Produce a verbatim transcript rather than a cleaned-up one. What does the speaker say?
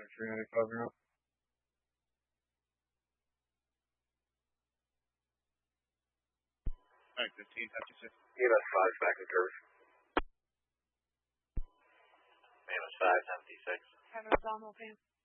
three ninety-five now. Alright, fifteen fifty-six. E M S five back in curve. E M S five, seventy-six. Have an abdominal pain.